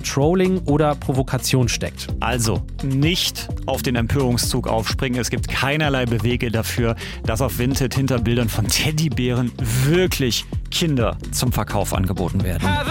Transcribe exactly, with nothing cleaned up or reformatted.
Trolling oder Provokation steckt. Also nicht auf den Empörungszug aufspringen. Es gibt keinerlei Belege dafür, dass auf Vinted hinter Bildern von Teddybären wirklich Kinder zum Verkauf angeboten werden.